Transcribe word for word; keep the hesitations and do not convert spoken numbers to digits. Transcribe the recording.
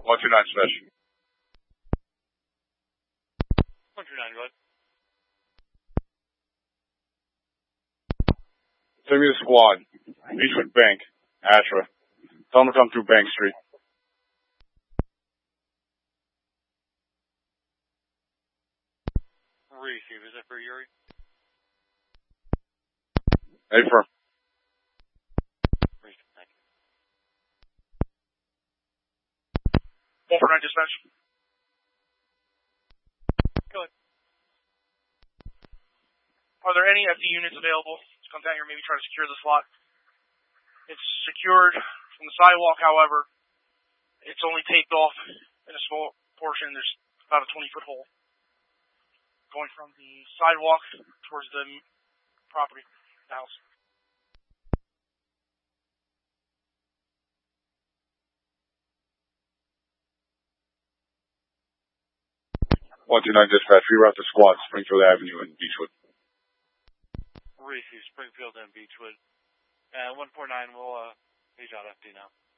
one two nine special. one two nine, go ahead. Send me the squad. Beechwood Bank, Ashra. Tell them to come through Bank Street. Receive. Is that for Yuri? Hey, firm. Receive. Thank you. one four nine dispatch. Go ahead. Are there any F D units available to come down here, maybe try to secure the slot? It's secured from the sidewalk, however, it's only taped off in a small portion. There's about a twenty-foot hole going from the sidewalk towards the property, the house. one two nine dispatch, reroute the squad, Springfield Avenue and Beechwood. Receive. Springfield and Beechwood. And one four nine will uh, page out F D now.